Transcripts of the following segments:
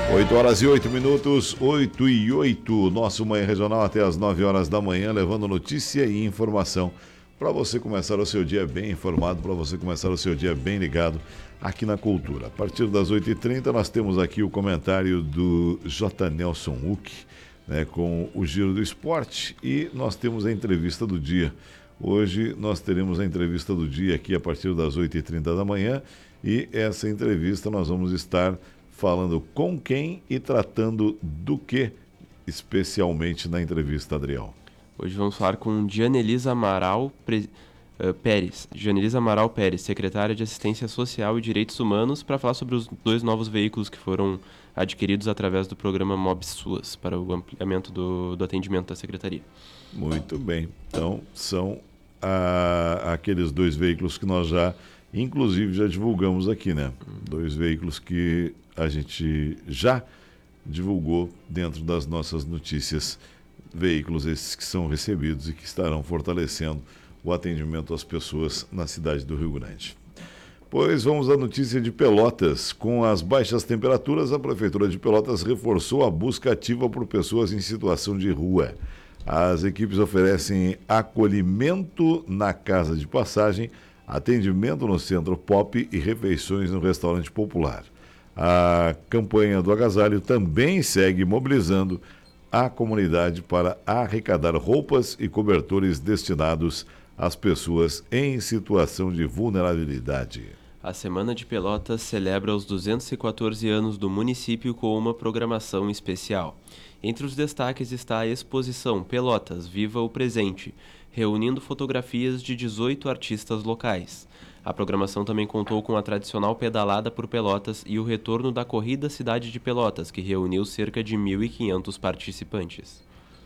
8h08, 8h08, nosso Manhã Regional até as 9 horas da manhã, levando notícia e informação para você começar o seu dia bem informado, para você começar o seu dia bem ligado aqui na Cultura. A partir das 8h30 nós temos aqui o comentário do J. Nelson Huck, né, com o Giro do Esporte, e nós temos a entrevista do dia. Hoje nós teremos a entrevista do dia aqui a partir das 8h30 da manhã, e essa entrevista nós vamos estar falando com quem e tratando do que, especialmente na entrevista, Adriel. Hoje vamos falar com Dianelisa Amaral Pérez. Dianelisa Amaral Pérez, secretária de Assistência Social e Direitos Humanos, para falar sobre os 2 novos veículos que foram adquiridos através do programa MOB SUAS, para o ampliamento do atendimento da Secretaria. Muito bem. Então, são aqueles 2 veículos que nós inclusive já divulgamos aqui, né? 2 veículos que a gente já divulgou dentro das nossas notícias. Veículos esses que são recebidos e que estarão fortalecendo o atendimento às pessoas na cidade do Rio Grande. Pois vamos à notícia de Pelotas. Com as baixas temperaturas, a Prefeitura de Pelotas reforçou a busca ativa por pessoas em situação de rua. As equipes oferecem acolhimento na casa de passagem, atendimento no Centro Pop e refeições no restaurante popular. A campanha do agasalho também segue mobilizando a comunidade para arrecadar roupas e cobertores destinados às pessoas em situação de vulnerabilidade. A Semana de Pelotas celebra os 214 anos do município com uma programação especial. Entre os destaques está a exposição Pelotas, Viva o Presente, reunindo fotografias de 18 artistas locais. A programação também contou com a tradicional pedalada por Pelotas e o retorno da Corrida Cidade de Pelotas, que reuniu cerca de 1.500 participantes.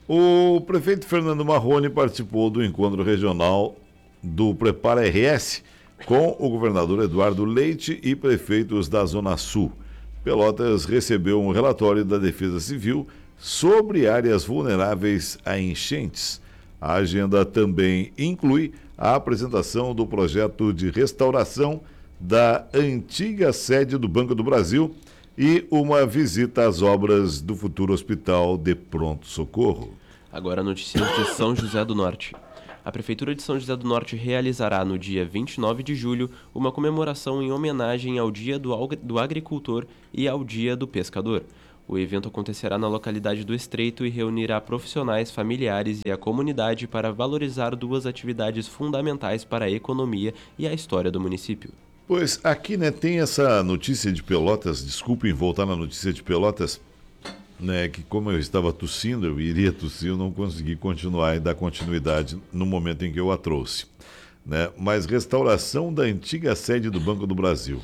O prefeito Fernando Marrone participou do encontro regional do Prepara RS com o governador Eduardo Leite e prefeitos da Zona Sul. Pelotas recebeu um relatório da Defesa Civil sobre áreas vulneráveis a enchentes. A agenda também inclui a apresentação do projeto de restauração da antiga sede do Banco do Brasil e uma visita às obras do futuro hospital de pronto-socorro. Agora notícias de São José do Norte. A Prefeitura de São José do Norte realizará no dia 29 de julho uma comemoração em homenagem ao Dia do Agricultor e ao Dia do Pescador. O evento acontecerá na localidade do Estreito e reunirá profissionais, familiares e a comunidade para valorizar 2 atividades fundamentais para a economia e a história do município. Pois aqui, né, tem essa notícia de Pelotas, desculpem voltar na notícia de Pelotas, né, que como eu estava tossindo, eu iria tossir, eu não consegui continuar e dar continuidade no momento em que eu a trouxe. Né? Mas restauração da antiga sede do Banco do Brasil.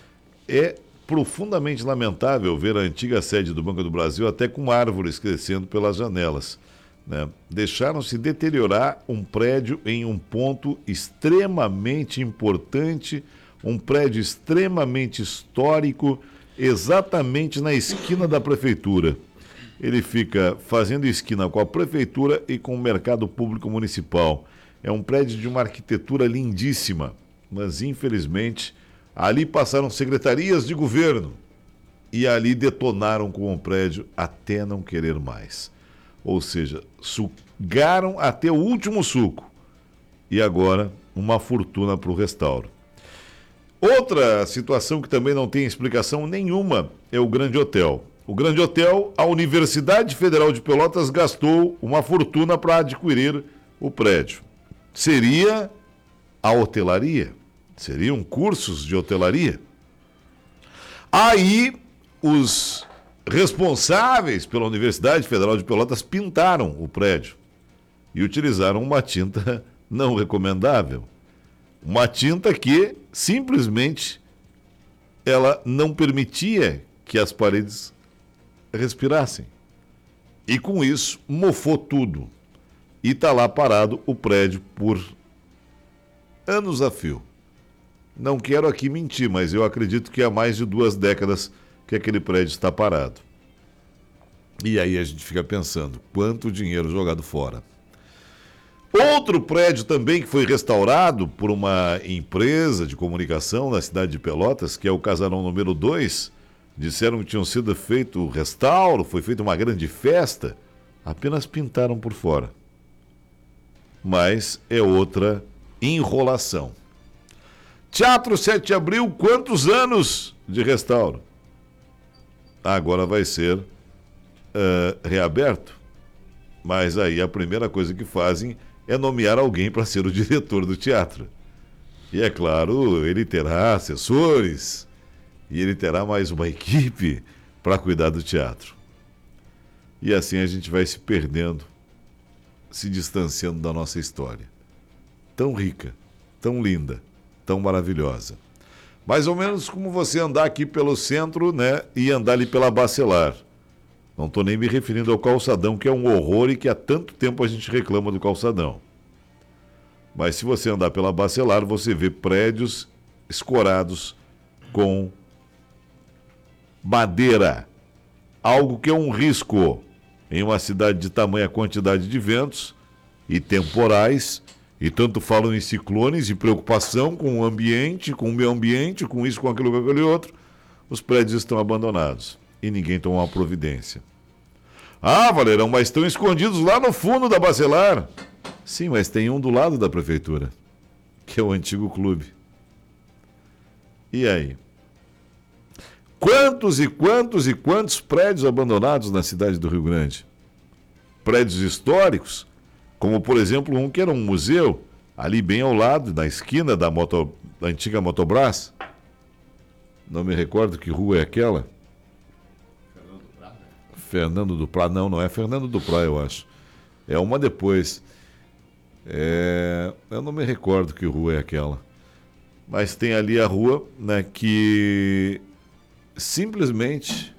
É profundamente lamentável ver a antiga sede do Banco do Brasil até com árvores crescendo pelas janelas. Né? Deixaram-se deteriorar um prédio em um ponto extremamente importante, um prédio extremamente histórico, exatamente na esquina da prefeitura. Ele fica fazendo esquina com a prefeitura e com o mercado público municipal. É um prédio de uma arquitetura lindíssima, mas infelizmente ali passaram secretarias de governo e ali detonaram com o prédio até não querer mais. Ou seja, sugaram até o último suco. E agora, uma fortuna para o restauro. Outra situação que também não tem explicação nenhuma é o Grande Hotel. O Grande Hotel, a Universidade Federal de Pelotas gastou uma fortuna para adquirir o prédio. Seria a hotelaria? Seriam cursos de hotelaria? Aí, os responsáveis pela Universidade Federal de Pelotas pintaram o prédio e utilizaram uma tinta não recomendável. Uma tinta que, simplesmente, ela não permitia que as paredes respirassem. E, com isso, mofou tudo. E está lá parado o prédio por anos a fio. Não quero aqui mentir, mas eu acredito que há mais de 2 décadas que aquele prédio está parado. E aí a gente fica pensando, quanto dinheiro jogado fora. Outro prédio também que foi restaurado por uma empresa de comunicação na cidade de Pelotas, que é o Casarão número 2, disseram que tinham sido feito restauro, foi feita uma grande festa, apenas pintaram por fora. Mas é outra enrolação. Teatro 7 de Abril, quantos anos de restauro? Agora vai ser reaberto. Mas aí a primeira coisa que fazem é nomear alguém para ser o diretor do teatro. E é claro, ele terá assessores e ele terá mais uma equipe para cuidar do teatro. E assim a gente vai se perdendo, se distanciando da nossa história. Tão rica, tão linda, tão maravilhosa. Mais ou menos como você andar aqui pelo centro, né, e andar ali pela Bacelar. Não estou nem me referindo ao calçadão, que é um horror e que há tanto tempo a gente reclama do calçadão. Mas se você andar pela Bacelar, você vê prédios escorados com madeira. Algo que é um risco em uma cidade de tamanha quantidade de ventos e temporais. E tanto falam em ciclones e preocupação com o ambiente, com o meio ambiente, com isso, com aquilo, com aquele outro. Os prédios estão abandonados e ninguém toma uma providência. Ah, Valerão, mas estão escondidos lá no fundo da Bacelar. Sim, mas tem um do lado da prefeitura, que é o antigo clube. E aí? Quantos e quantos e quantos prédios abandonados na cidade do Rio Grande? Prédios históricos, como por exemplo um que era um museu, ali bem ao lado, na esquina da antiga Motobras. Não me recordo que rua é aquela. Fernando do Prá, não é Fernando do Prá, eu acho. É uma depois. Eu não me recordo que rua é aquela. Mas tem ali a rua, né, que simplesmente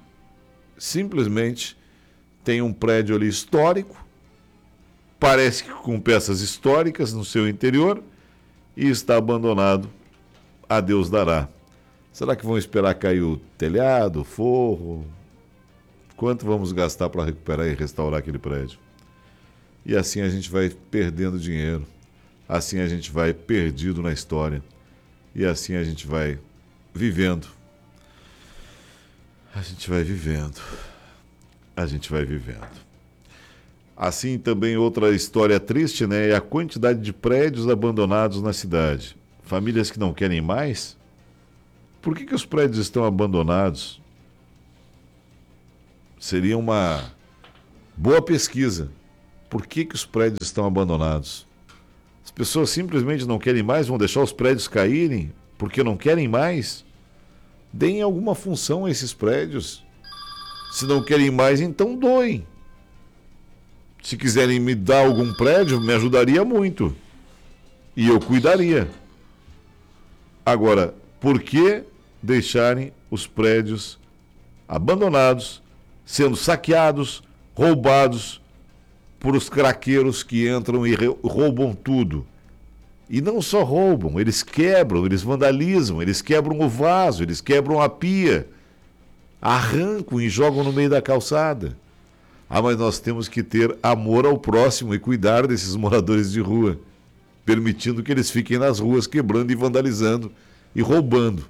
tem um prédio ali histórico, parece que com peças históricas no seu interior, e está abandonado, a Deus dará. Será que vão esperar cair o telhado, o forro? Quanto vamos gastar para recuperar e restaurar aquele prédio? E assim a gente vai perdendo dinheiro, assim a gente vai perdido na história, e assim a gente vai vivendo. A gente vai vivendo. Assim também outra história triste, né? É a quantidade de prédios abandonados na cidade. Famílias que não querem mais? Por que os prédios estão abandonados? Seria uma boa pesquisa. Por que os prédios estão abandonados? As pessoas simplesmente não querem mais, vão deixar os prédios caírem porque não querem mais? Deem alguma função a esses prédios. Se não querem mais, então doem. Se quiserem me dar algum prédio, me ajudaria muito. E eu cuidaria. Agora, por que deixarem os prédios abandonados, sendo saqueados, roubados por os craqueiros que entram e roubam tudo? E não só roubam, eles quebram, eles vandalizam, eles quebram o vaso, eles quebram a pia, arrancam e jogam no meio da calçada. Ah, mas nós temos que ter amor ao próximo e cuidar desses moradores de rua, permitindo que eles fiquem nas ruas quebrando e vandalizando e roubando.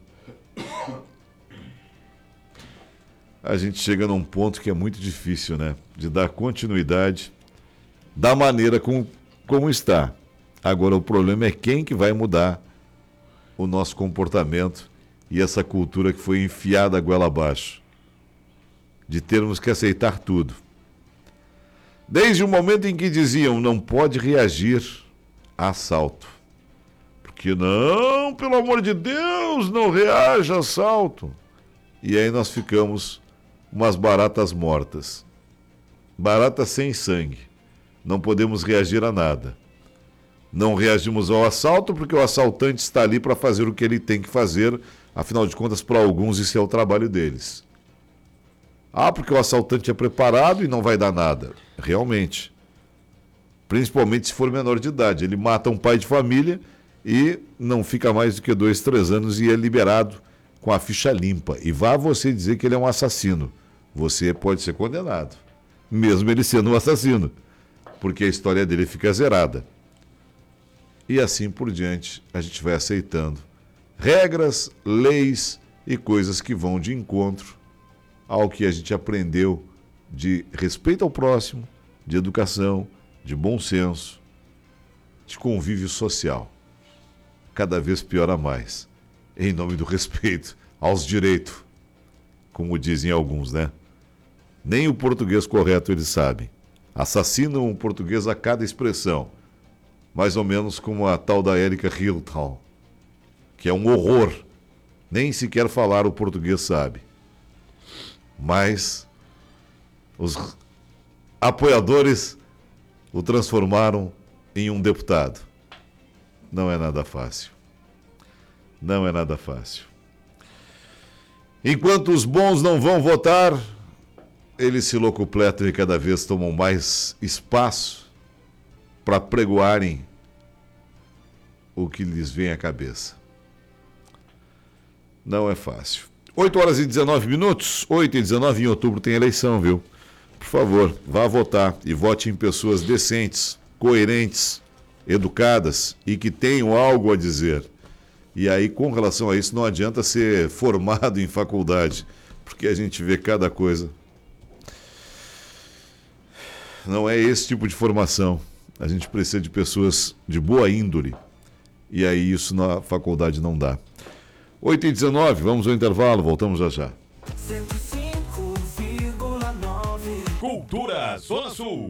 A gente chega num ponto que é muito difícil, né? De dar continuidade da maneira como está. Agora, o problema é quem que vai mudar o nosso comportamento e essa cultura que foi enfiada a goela abaixo, de termos que aceitar tudo. Desde o momento em que diziam, não pode reagir a assalto. Porque não, pelo amor de Deus, não reaja a assalto. E aí nós ficamos umas baratas mortas. Baratas sem sangue. Não podemos reagir a nada. Não reagimos ao assalto porque o assaltante está ali para fazer o que ele tem que fazer. Afinal de contas, para alguns isso é o trabalho deles. Ah, porque o assaltante é preparado e não vai dar nada. Realmente. Principalmente se for menor de idade. Ele mata um pai de família e não fica mais do que 2, 3 anos e é liberado com a ficha limpa. E vá você dizer que ele é um assassino. Você pode ser condenado, mesmo ele sendo um assassino, porque a história dele fica zerada. E assim por diante, a gente vai aceitando regras, leis e coisas que vão de encontro ao que a gente aprendeu de respeito ao próximo, de educação, de bom senso, de convívio social. Cada vez piora mais, em nome do respeito aos direitos, como dizem alguns, né? Nem o português correto eles sabem. Assassinam o português a cada expressão, mais ou menos como a tal da Erika Hilton, que é um horror. Nem sequer falar o português sabe. Mas os apoiadores o transformaram em um deputado. Não é nada fácil. Não é nada fácil. Enquanto os bons não vão votar, eles se locupletam e cada vez tomam mais espaço para pregoarem o que lhes vem à cabeça. Não é fácil. 8 horas e 19 minutos, 8 e 19 em outubro tem eleição, viu? Por favor, vá votar e vote em pessoas decentes, coerentes, educadas e que tenham algo a dizer. E aí, com relação a isso, não adianta ser formado em faculdade, porque a gente vê cada coisa. Não é esse tipo de formação. A gente precisa de pessoas de boa índole. E aí isso na faculdade não dá. 8h19, vamos ao intervalo, voltamos já já. 105,9 Cultura Zona Sul.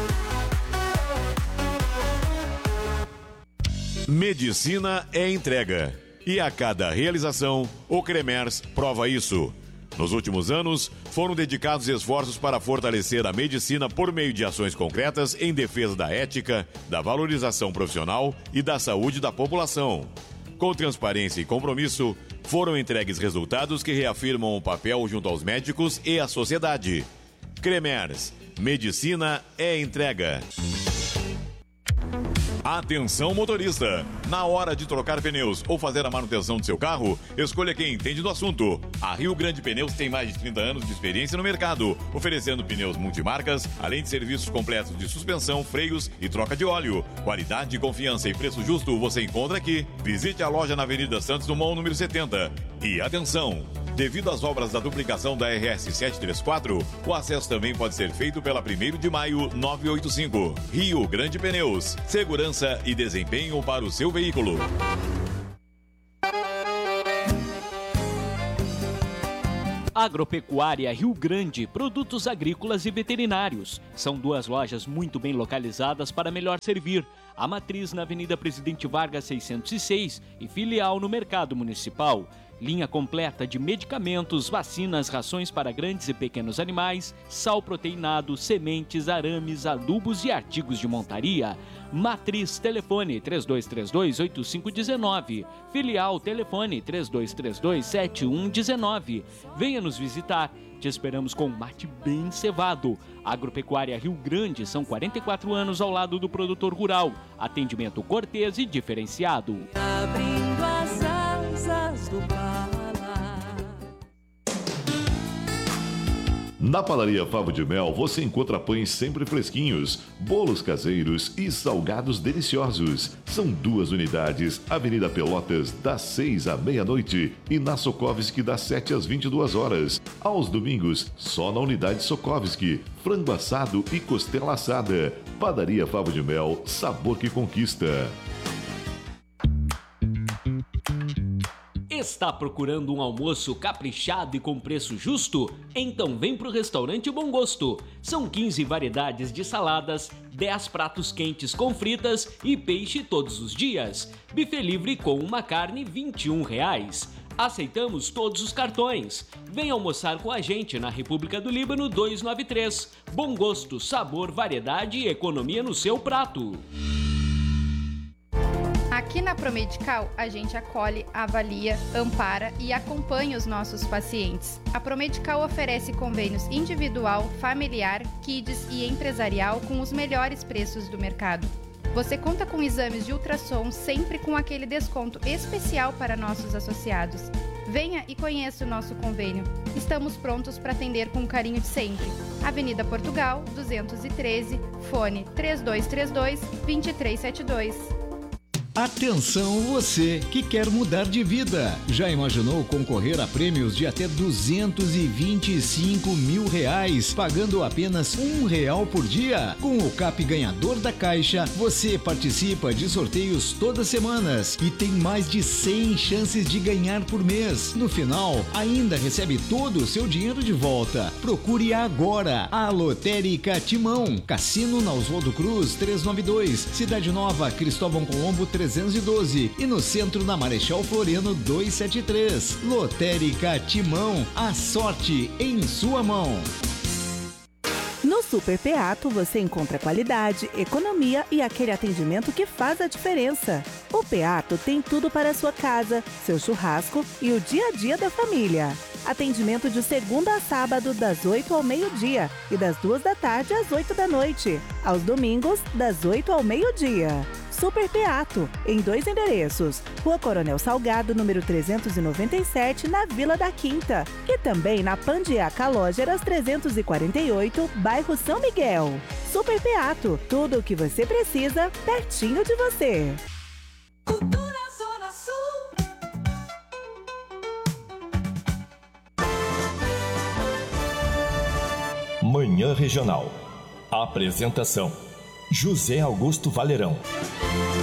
Medicina é entrega. E a cada realização, o Cremers prova isso. Nos últimos anos, foram dedicados esforços para fortalecer a medicina por meio de ações concretas em defesa da ética, da valorização profissional e da saúde da população. Com transparência e compromisso, foram entregues resultados que reafirmam o papel junto aos médicos e à sociedade. Cremers, medicina é entrega. Atenção motorista! Na hora de trocar pneus ou fazer a manutenção do seu carro, escolha quem entende do assunto. A Rio Grande Pneus tem mais de 30 anos de experiência no mercado, oferecendo pneus multimarcas, além de serviços completos de suspensão, freios e troca de óleo. Qualidade, confiança e preço justo você encontra aqui. Visite a loja na Avenida Santos Dumont, número 70. E atenção! Devido às obras da duplicação da RS 734, o acesso também pode ser feito pela 1º de maio 985. Rio Grande Pneus. Segurança e desempenho para o seu veículo. Agropecuária Rio Grande, produtos agrícolas e veterinários. São 2 lojas muito bem localizadas para melhor servir. A matriz na Avenida Presidente Vargas 606 e filial no Mercado Municipal. Linha completa de medicamentos, vacinas, rações para grandes e pequenos animais, sal proteinado, sementes, arames, adubos e artigos de montaria. Matriz, telefone 3232-8519. Filial, telefone 3232-7119. Venha nos visitar. Te esperamos com um mate bem cevado. Agropecuária Rio Grande, são 44 anos ao lado do produtor rural. Atendimento cortês e diferenciado. abrindo as asas do Pará. Na Padaria Favo de Mel você encontra pães sempre fresquinhos, bolos caseiros e salgados deliciosos. São 2 unidades, Avenida Pelotas, das 6 à meia-noite e na Sokovski, das 7 às 22 horas. Aos domingos, só na unidade Sokovski, frango assado e costela assada. Padaria Favo de Mel, sabor que conquista. Está procurando um almoço caprichado e com preço justo? Então vem pro restaurante Bom Gosto. São 15 variedades de saladas, 10 pratos quentes com fritas e peixe todos os dias. Buffet livre com uma carne R$ 21. Aceitamos todos os cartões. Vem almoçar com a gente na República do Líbano 293. Bom Gosto, sabor, variedade e economia no seu prato. Aqui na Promedical, a gente acolhe, avalia, ampara e acompanha os nossos pacientes. A Promedical oferece convênios individual, familiar, kids e empresarial com os melhores preços do mercado. Você conta com exames de ultrassom sempre com aquele desconto especial para nossos associados. Venha e conheça o nosso convênio. Estamos prontos para atender com o carinho de sempre. Avenida Portugal, 213, fone 3232-2372. Atenção você que quer mudar de vida. Já imaginou concorrer a prêmios de até R$225 mil, pagando apenas R$1 por dia? Com o CAP Ganhador da Caixa, você participa de sorteios todas as semanas e tem mais de 100 chances de ganhar por mês. No final, ainda recebe todo o seu dinheiro de volta. Procure agora a Lotérica Timão. Cassino na Oswaldo Cruz 392, Cidade Nova, Cristóvão Colombo 312 e no centro na Marechal Floriano 273. Lotérica Timão, a sorte em sua mão. No Super Peato você encontra qualidade, economia e aquele atendimento que faz a diferença. O Peato tem tudo para a sua casa, seu churrasco e o dia a dia da família. Atendimento de segunda a sábado, das 8 ao meio-dia e das 2 da tarde às 8 da noite. Aos domingos, das 8 ao meio-dia. Super Peato, em 2 endereços. Rua Coronel Salgado, número 397, na Vila da Quinta. E também na Pandiaca Lógeras 348, bairro São Miguel. Super Peato, tudo o que você precisa, pertinho de você. Cultura Zona Sul. Manhã Regional. Apresentação: José Augusto Valerão.